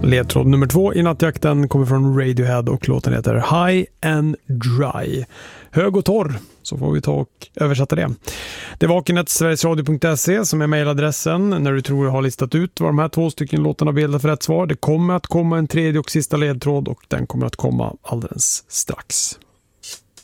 Ledtråd nummer 2 i nattjakten kommer från Radiohead och låten heter High and Dry. Hög och torr, så får vi ta och översätta det. Det var vaken@sverigesradio.se som är mejladressen när du tror jag har listat ut vad de här 2 stycken låtarna bildar för rätt svar. Det kommer att komma en tredje och sista ledtråd och den kommer att komma alldeles strax.